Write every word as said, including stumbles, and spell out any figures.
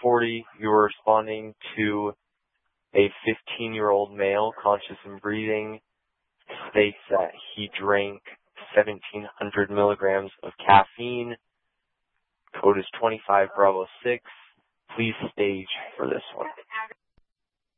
forty, you were responding to a fifteen-year-old male, conscious and breathing, states that he drank seventeen hundred milligrams of caffeine. Code is twenty-five Bravo six. Please stage for this one.